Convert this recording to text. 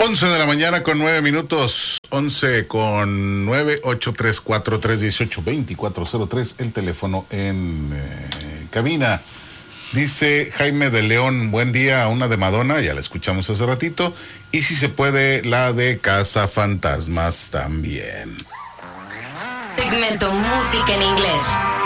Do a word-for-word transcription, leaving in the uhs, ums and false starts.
once de la mañana con nueve minutos, once con nueve, ocho tres cuatro, tres uno ocho, dos cuatro cero tres, el teléfono en eh, cabina. Dice Jaime de León, buen día, una de Madonna, ya la escuchamos hace ratito, y si se puede, la de Casa Fantasmas también. Segmento Música en Inglés.